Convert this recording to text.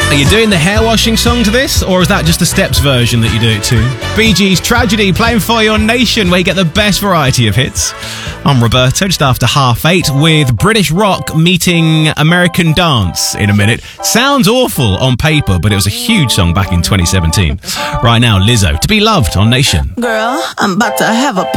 Are you doing the hair washing song to this, or is that just the Steps version that you do it to? Bee Gees Tragedy playing for your nation, where you get the best variety of hits. I'm Roberto, just after 8:30, with British rock meeting American dance in a minute. Sounds awful on paper, but it was a huge song back in 2017. Right now, Lizzo, To Be Loved on Nation. Girl, I'm about to have a